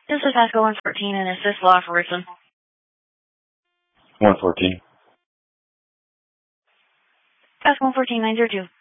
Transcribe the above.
This is Pasco 114 and assist law for Richland. 114. Pasco 114, 902.